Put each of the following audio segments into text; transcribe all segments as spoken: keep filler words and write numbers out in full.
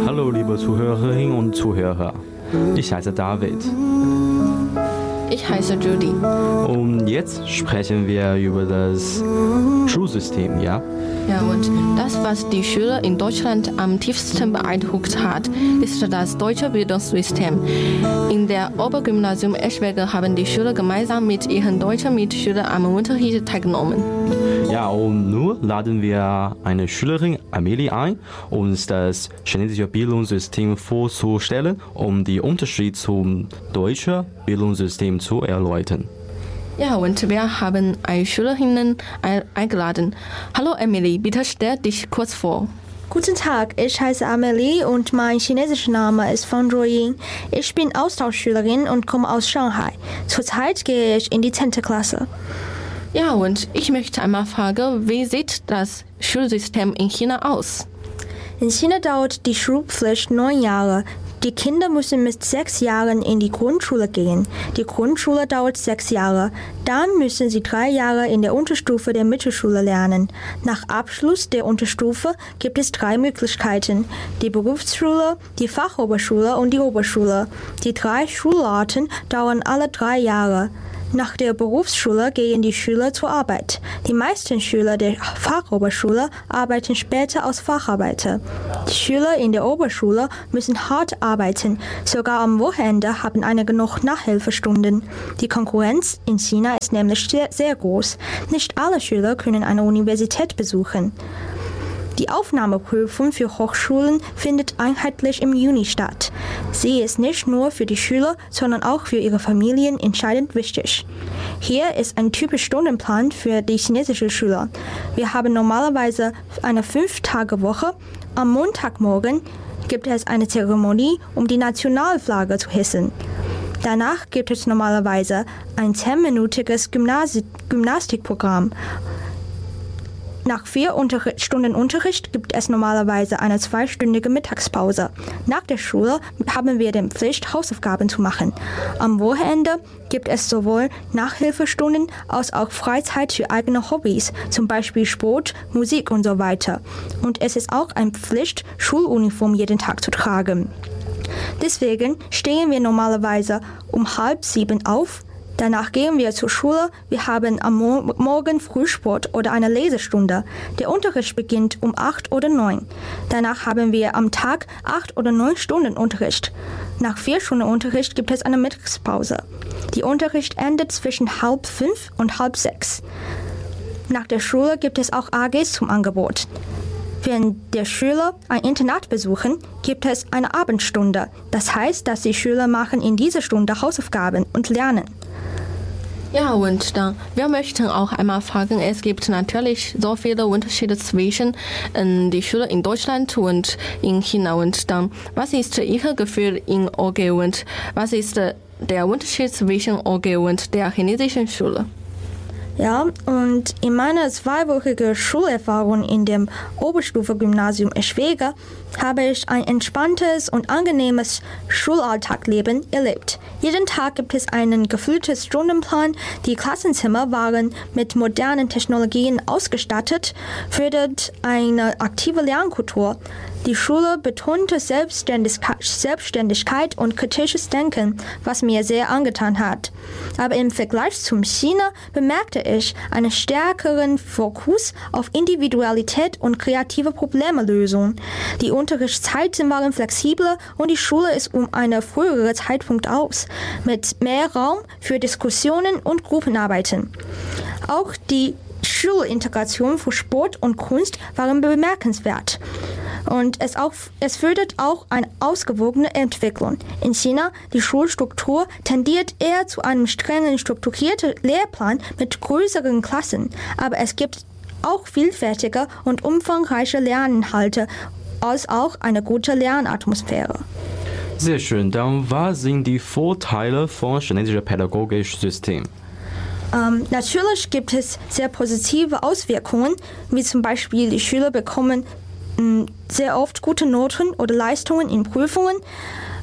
Hallo liebe Zuhörerinnen und Zuhörer, ich heiße David. Ich heiße Judy. Und jetzt sprechen wir über das Schulsystem, ja? Ja, und das, was die Schüler in Deutschland am tiefsten beeindruckt hat, ist das deutsche Bildungssystem. In der Obergymnasium Eschwege haben die Schüler gemeinsam mit ihren deutschen Mitschülern am Unterricht teilgenommen. Ja, und nun laden wir eine Schülerin Amelie ein, uns das chinesische Bildungssystem vorzustellen, um die Unterschiede zum deutschen Bildungssystem zu erläutern. Ja, und wir haben eine Schülerin eingeladen. Hallo Emily, bitte stell dich kurz vor. Guten Tag, ich heiße Amelie und mein chinesischer Name ist Fang Zhuoying. Ich bin Austauschschülerin und komme aus Shanghai. Zurzeit gehe ich in die zehnte Klasse. Ja, und ich möchte einmal fragen, wie sieht das Schulsystem in China aus? In China dauert die Schulpflicht neun Jahre. Die Kinder müssen mit sechs Jahren in die Grundschule gehen. Die Grundschule dauert sechs Jahre. Dann müssen sie drei Jahre in der Unterstufe der Mittelschule lernen. Nach Abschluss der Unterstufe gibt es drei Möglichkeiten: die Berufsschule, die Fachoberschule und die Oberschule. Die drei Schularten dauern alle drei Jahre. Nach der Berufsschule gehen die Schüler zur Arbeit. Die meisten Schüler der Fachoberschule arbeiten später als Facharbeiter. Die Schüler in der Oberschule müssen hart arbeiten. Sogar am Wochenende haben einige noch Nachhilfestunden. Die Konkurrenz in China ist nämlich sehr, sehr groß. Nicht alle Schüler können eine Universität besuchen. Die Aufnahmeprüfung für Hochschulen findet einheitlich im Juni statt. Sie ist nicht nur für die Schüler, sondern auch für ihre Familien entscheidend wichtig. Hier ist ein typischer Stundenplan für die chinesischen Schüler. Wir haben normalerweise eine Fünf-Tage-Woche. Am Montagmorgen gibt es eine Zeremonie, um die Nationalflagge zu hissen. Danach gibt es normalerweise ein zehnminütiges Gymnasi- Gymnastikprogramm. Nach vier Unter- Stunden Unterricht gibt es normalerweise eine zweistündige Mittagspause. Nach der Schule haben wir die Pflicht, Hausaufgaben zu machen. Am Wochenende gibt es sowohl Nachhilfestunden als auch Freizeit für eigene Hobbys, zum Beispiel Sport, Musik und so weiter. Und es ist auch eine Pflicht, Schuluniform jeden Tag zu tragen. Deswegen stehen wir normalerweise um halb sieben auf. Danach gehen wir zur Schule. Wir haben am Mo- Morgen Frühsport oder eine Lesestunde. Der Unterricht beginnt um acht oder neun. Danach haben wir am Tag acht oder neun Stunden Unterricht. Nach vier Stunden Unterricht gibt es eine Mittagspause. Die Unterricht endet zwischen halb fünf und halb sechs. Nach der Schule gibt es auch A Gs zum Angebot. Wenn der Schüler ein Internat besuchen, gibt es eine Abendstunde. Das heißt, dass die Schüler machen in dieser Stunde Hausaufgaben und lernen. Ja, und dann, wir möchten auch einmal fragen, es gibt natürlich so viele Unterschiede zwischen äh, den Schülern in Deutschland und in China. Und dann, was ist Ihr Gefühl in O G und was ist äh, der Unterschied zwischen O G und der chinesischen Schule? Ja, und in meiner zweiwöchigen Schulerfahrung in dem Oberstufe-Gymnasium Eschwege habe ich ein entspanntes und angenehmes Schulalltagleben erlebt. Jeden Tag gibt es einen gefüllten Stundenplan, die Klassenzimmer waren mit modernen Technologien ausgestattet, fördert eine aktive Lernkultur. Die Schule betonte Selbstständigkeit, Selbstständigkeit und kritisches Denken, was mir sehr angetan hat. Aber im Vergleich zum China bemerkte ich einen stärkeren Fokus auf Individualität und kreative Problemlösung. Die Unterrichtszeiten waren flexibler und die Schule ist um einen früheren Zeitpunkt aus, mit mehr Raum für Diskussionen und Gruppenarbeiten. Auch die Schulintegration für Sport und Kunst waren bemerkenswert. Und es, auch, es fördert auch eine ausgewogene Entwicklung. In China, die Schulstruktur tendiert eher zu einem strengen strukturierten Lehrplan mit größeren Klassen. Aber es gibt auch vielfältige und umfangreiche Lerninhalte, als auch eine gute Lernatmosphäre. Sehr schön, dann was sind die Vorteile von chinesischen pädagogischen System? Ähm, natürlich gibt es sehr positive Auswirkungen, wie zum Beispiel die Schüler bekommen mh, sehr oft gute Noten oder Leistungen in Prüfungen.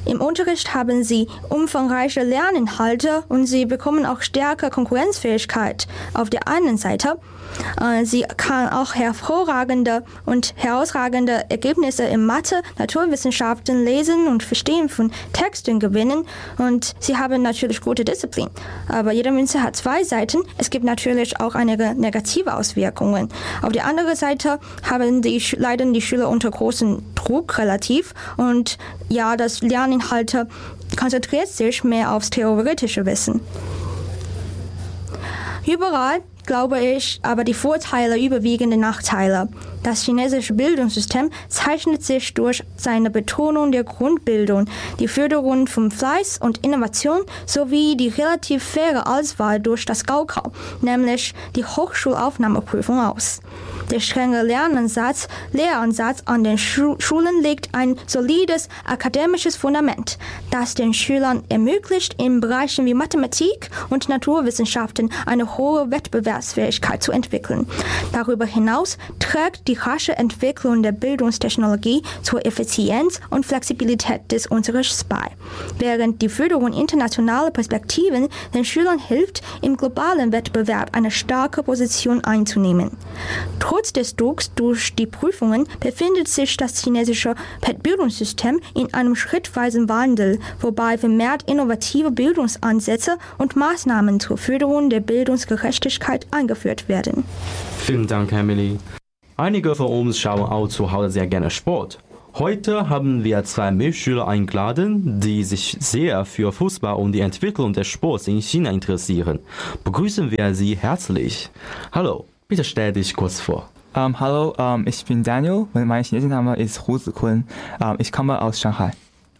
Im Unterricht haben sie umfangreiche Lerninhalte und sie bekommen auch stärker Konkurrenzfähigkeit auf der einen Seite. Sie kann auch hervorragende und herausragende Ergebnisse in Mathe, Naturwissenschaften, Lesen und Verstehen von Texten gewinnen und sie haben natürlich gute Disziplin. Aber jede Münze hat zwei Seiten. Es gibt natürlich auch einige negative Auswirkungen. Auf der anderen Seite haben die, leiden die Schüler unter großem Druck relativ und ja, das Lerninhalte konzentriert sich mehr aufs theoretische Wissen. Überall glaube ich, aber die Vorteile überwiegen die Nachteile. Das chinesische Bildungssystem zeichnet sich durch seine Betonung der Grundbildung, die Förderung von Fleiß und Innovation sowie die relativ faire Auswahl durch das Gaokao, nämlich die Hochschulaufnahmeprüfung aus. Der strenge Lernansatz, Lehransatz an den Schu- Schulen legt ein solides akademisches Fundament, das den Schülern ermöglicht, in Bereichen wie Mathematik und Naturwissenschaften eine hohe Wettbewerbsfähigkeit zu entwickeln. Darüber hinaus trägt die rasche Entwicklung der Bildungstechnologie zur Effizienz und Flexibilität des Unterrichts bei, während die Förderung internationaler Perspektiven den Schülern hilft, im globalen Wettbewerb eine starke Position einzunehmen. Trotz des Drucks durch die Prüfungen befindet sich das chinesische Bildungssystem in einem schrittweisen Wandel, wobei vermehrt innovative Bildungsansätze und Maßnahmen zur Förderung der Bildungsgerechtigkeit eingeführt werden. Vielen Dank, Emily. Einige von uns schauen auch zu Hause sehr gerne Sport. Heute haben wir zwei Mitschüler eingeladen, die sich sehr für Fußball und die Entwicklung des Sports in China interessieren. Begrüßen wir sie herzlich. Hallo, bitte stell dich kurz vor. Um, hallo, um, ich bin Daniel und mein chinesischer Name ist Hu Zikun. Um, ich komme aus Shanghai.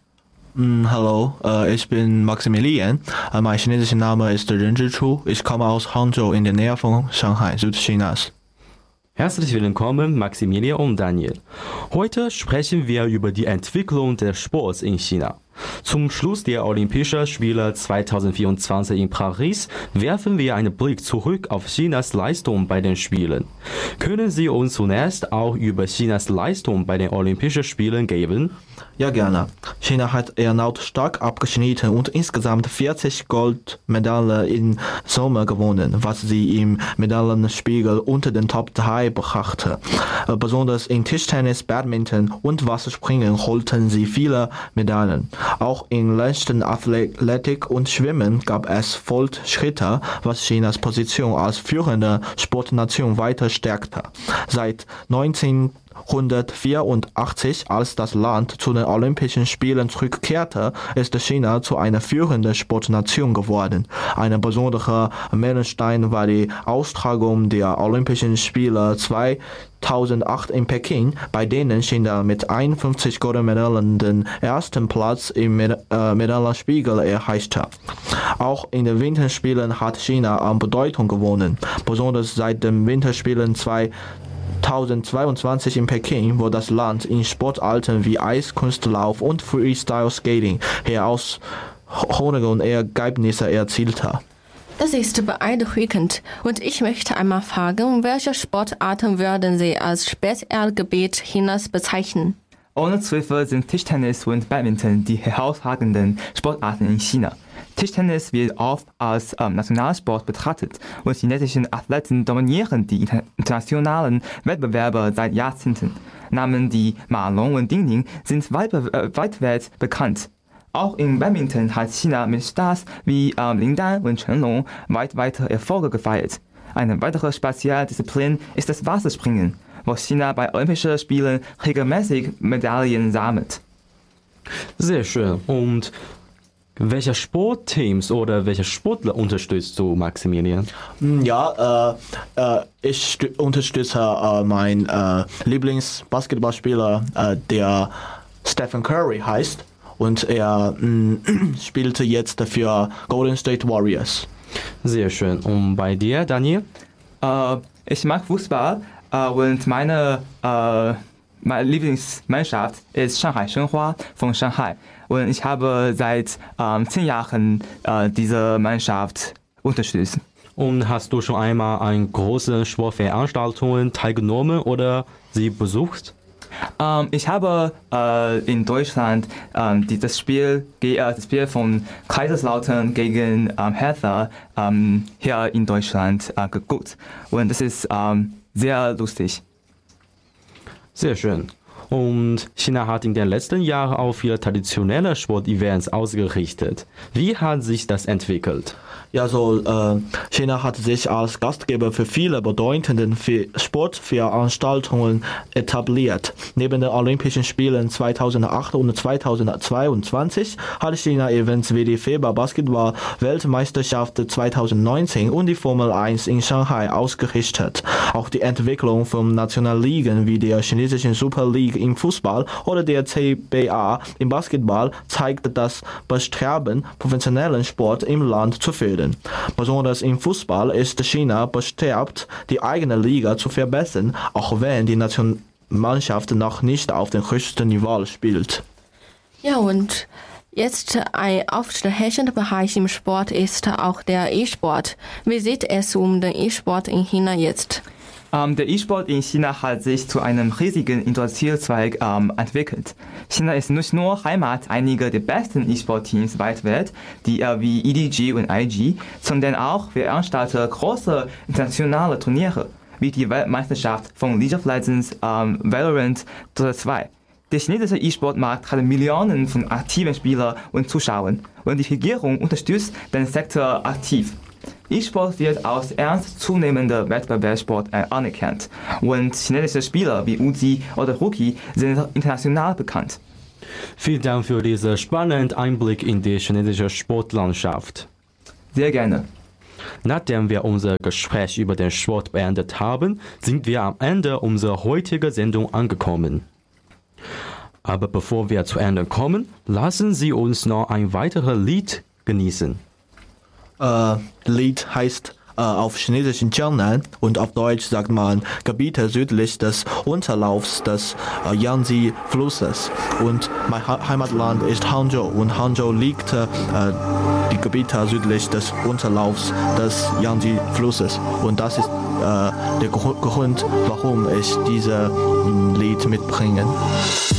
Mm, hallo, äh, ich bin Maximilian. Äh, mein chinesischer Name ist Ren Zhichu. Ich komme aus Hangzhou in der Nähe von Shanghai, Südchinas. Herzlich willkommen, Maximilian und Daniel. Heute sprechen wir über die Entwicklung des Sports in China. Zum Schluss der Olympischen Spiele zweitausendvierundzwanzig in Paris werfen wir einen Blick zurück auf Chinas Leistung bei den Spielen. Können Sie uns zunächst auch über Chinas Leistung bei den Olympischen Spielen geben? Ja, gerne. China hat erneut stark abgeschnitten und insgesamt vierzig Goldmedaillen in Summe gewonnen, was sie im Medaillenspiegel unter den Top drei brachte. Äh, besonders in Tischtennis, Badminton und Wasserspringen holten sie viele Medaillen. Auch in Leichtathletik und Schwimmen gab es Fortschritte, was Chinas Position als führende Sportnation weiter stärkte. Seit neunzehnhundertvierundachtzig, als das Land zu den Olympischen Spielen zurückkehrte, ist China zu einer führenden Sportnation geworden. Ein besonderer Meilenstein war die Austragung der Olympischen Spiele zweitausendacht in Peking, bei denen China mit einundfünfzig Goldmedaillen den ersten Platz im Med- äh, Medaillenspiegel erreichte. Auch in den Winterspielen hat China an Bedeutung gewonnen, besonders seit den Winterspielen zweitausendzweiundzwanzig in Peking, wo das Land in Sportarten wie Eiskunstlauf und Freestyle Skating herausragende Ergebnisse erzielte. Das ist beeindruckend. Und ich möchte einmal fragen, welche Sportarten würden Sie als Spezialgebiet Chinas bezeichnen? Ohne Zweifel sind Tischtennis und Badminton die herausragenden Sportarten in China. Tischtennis wird oft als ähm, Nationalsport betrachtet und chinesische Athleten dominieren die inter- internationalen Wettbewerbe seit Jahrzehnten. Namen wie Ma Long und Ding Ling sind weit, äh, weitweit bekannt. Auch im Badminton hat China mit Stars wie ähm, Lin Dan und Chen Long weit weitere Erfolge gefeiert. Eine weitere Spezialdisziplin ist das Wasserspringen, wo China bei Olympischen Spielen regelmäßig Medaillen sammelt. Sehr schön. Und welche Sportteams oder welche Sportler unterstützt du, Maximilian? Ja, äh, äh, ich stu- unterstütze äh, meinen äh, Lieblingsbasketballspieler, äh, der Stephen Curry heißt. Und er mh, spielte jetzt für Golden State Warriors. Sehr schön. Und bei dir, Daniel? Äh, ich mag Fußball äh, und meine, äh, meine Lieblingsmannschaft ist Shanghai Shenhua von Shanghai. Und ich habe seit ähm, zehn Jahren äh, diese Mannschaft unterstützt. Und hast du schon einmal an großen Sportveranstaltungen teilgenommen oder sie besucht? Ähm, ich habe äh, in Deutschland ähm, die, das, Spiel, äh, das Spiel von Kaiserslautern gegen ähm, Hertha ähm, hier in Deutschland äh, geguckt. Und das ist ähm, sehr lustig. Sehr schön. Und China hat in den letzten Jahren auch viele traditionelle Sportevents ausgerichtet. Wie hat sich das entwickelt? Ja, so, äh, China hat sich als Gastgeber für viele bedeutende Sportveranstaltungen etabliert. Neben den Olympischen Spielen zweitausendacht und zweitausendzweiundzwanzig hat China Events wie die FIBA-Basketball-Weltmeisterschaft zweitausendneunzehn und die Formel eins in Shanghai ausgerichtet. Auch die Entwicklung von Nationalligen wie der chinesischen Super League im Fußball oder der C B A im Basketball zeigt das Bestreben, professionellen Sport im Land zu fördern. Besonders im Fußball ist China bestrebt, die eigene Liga zu verbessern, auch wenn die Nationalmannschaft noch nicht auf dem höchsten Niveau spielt. Ja, und jetzt ein aufstehender Bereich im Sport ist auch der E-Sport. Wie sieht es um den E-Sport in China jetzt? Ähm, der E-Sport in China hat sich zu einem riesigen Industriezweig ähm, entwickelt. China ist nicht nur Heimat einiger der besten E-Sport-Teams weltweit, die äh, wie E D G und I G, sondern auch veranstaltet große internationale Turniere, wie die Weltmeisterschaft von League of Legends, ähm, Valorant Dota zwei. Der chinesische E-Sport-Markt hat Millionen von aktiven Spielern und Zuschauern und die Regierung unterstützt den Sektor aktiv. E-Sport wird als ernstzunehmender Wettbewerbssport anerkannt und chinesische Spieler wie Uzi oder Rookie sind international bekannt. Vielen Dank für diesen spannenden Einblick in die chinesische Sportlandschaft. Sehr gerne. Nachdem wir unser Gespräch über den Sport beendet haben, sind wir am Ende unserer heutigen Sendung angekommen. Aber bevor wir zu Ende kommen, lassen Sie uns noch ein weiteres Lied genießen. Äh, Lied heißt äh, auf Chinesisch Jiangnan und auf Deutsch sagt man Gebiete südlich des Unterlaufs des äh, Yangtze-Flusses. Und mein ha- Heimatland ist Hangzhou und Hangzhou liegt äh, die Gebiete südlich des Unterlaufs des Yangtze-Flusses. Und das ist äh, der Grund, warum ich dieses Lied mitbringe.